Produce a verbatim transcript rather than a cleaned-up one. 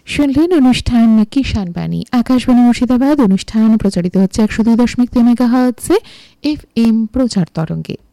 শুনলেন অনুষ্ঠান কিষাণ বাণী। আকাশবাণী মুর্শিদাবাদ। অনুষ্ঠান প্রচারিত হচ্ছে একশো দুই দশমিক তিন মেগাহার্টজে এফ এম প্রচার তরঙ্গে।